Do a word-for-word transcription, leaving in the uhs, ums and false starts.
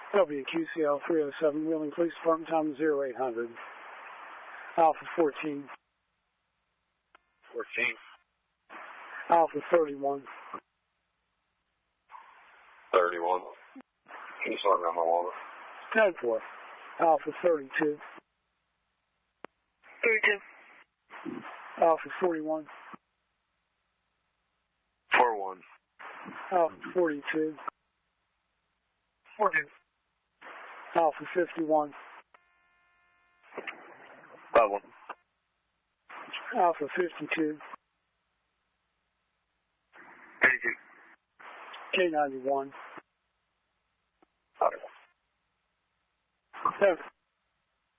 W Q C L three oh seven, Wheeling Police Department, time zero eight hundred. Alpha fourteen. fourteen. Alpha thirty-one. thirty-one. Can you start me on my wallet? ten four. Alpha thirty-two. thirty-two. Alpha forty-one. four one. Alpha forty-two. forty-two. Alpha fifty-one. five one. Alpha fifty-two. eighty-two. K ninety-one. Sorry. Seven.